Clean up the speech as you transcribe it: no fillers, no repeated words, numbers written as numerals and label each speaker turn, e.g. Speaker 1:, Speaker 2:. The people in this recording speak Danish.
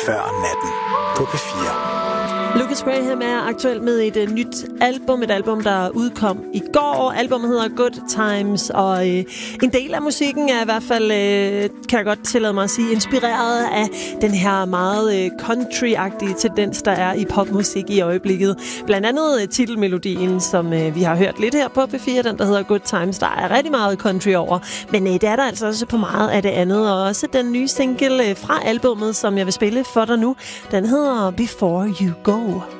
Speaker 1: før natten på P4.
Speaker 2: Lucas Graham er aktuel med et nyt album. Et album, der udkom i går. Albumet hedder Good Times, og en del af musikken er i hvert fald, kan jeg godt tillade mig at sige, inspireret af den her meget country-agtige tendens, der er i popmusik i øjeblikket. Blandt andet titelmelodien, som vi har hørt lidt her på P4, den der hedder Good Times. Der er rigtig meget country over, men det er der altså også på meget af det andet. Og også den nye single fra albumet, som jeg vil spille for dig nu, den hedder Before You Go.